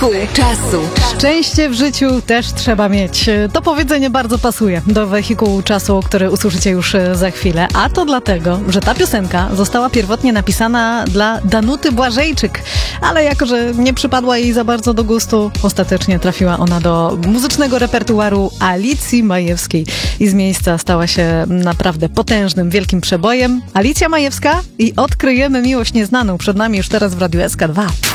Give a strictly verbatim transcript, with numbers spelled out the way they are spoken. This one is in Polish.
Wehikuł czasu. Szczęście w życiu też trzeba mieć. To powiedzenie bardzo pasuje do wehikułu czasu, który usłyszycie już za chwilę. A to dlatego, że ta piosenka została pierwotnie napisana dla Danuty Błażejczyk. Ale jako, że nie przypadła jej za bardzo do gustu, ostatecznie trafiła ona do muzycznego repertuaru Alicji Majewskiej. I z miejsca stała się naprawdę potężnym, wielkim przebojem. Alicja Majewska i Odkryjemy miłość nieznaną. Przed nami już teraz w Radiu S K dwa.